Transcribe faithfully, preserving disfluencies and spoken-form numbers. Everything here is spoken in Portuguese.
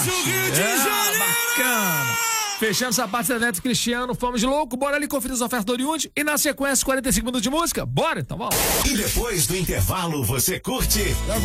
Rio de É, Janeiro! bacana. Fechando essa parte da Neto Cristiano, fomos de louco. Bora ali conferir as ofertas do Oriundi. E na sequência, quarenta e cinco minutos de música. Bora, então vamos. E depois do intervalo, você curte